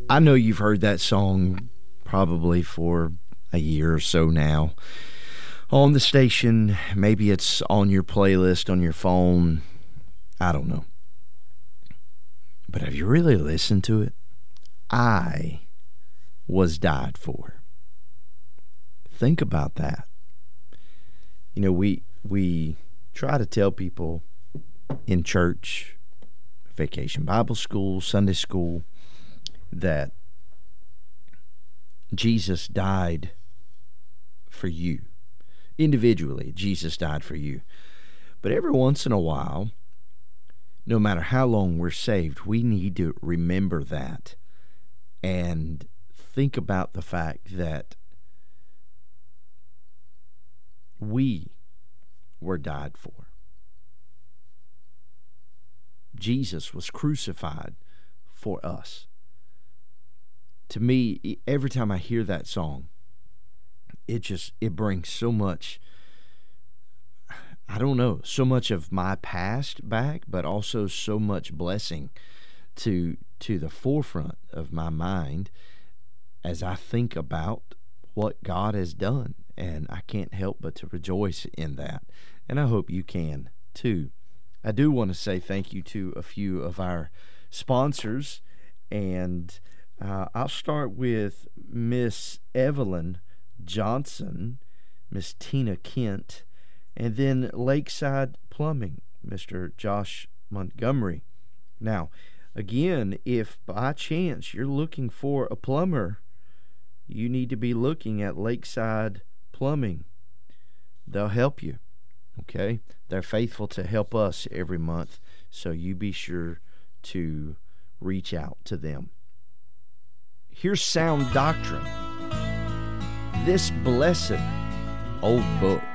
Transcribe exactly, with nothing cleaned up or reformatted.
I know you've heard that song probably for a year or so now on the station. Maybe it's on your playlist on your phone. I don't know. But have you really listened to it? I was died for. Think about that. You know, we we try to tell people in church, Vacation Bible School, Sunday school, that Jesus died for you. Individually, Jesus died for you. But every once in a while, no matter how long we're saved, we need to remember that and think about the fact that we were died for. Jesus was crucified for us. To me, every time I hear that song, it just, it brings so much, I don't know, so much of my past back, but also so much blessing to to the forefront of my mind as I think about what God has done. And I can't help but to rejoice in that. And I hope you can too. I do want to say thank you to a few of our sponsors. And uh, I'll start with Miss Evelyn Johnson, Miss Tina Kent, and then Lakeside Plumbing, Mister Josh Montgomery. Now, again, if by chance you're looking for a plumber, you need to be looking at Lakeside Plumbing. They'll help you, okay? They're faithful to help us every month, so you be sure to reach out to them. Here's Sound Doctrine. This blessed old book.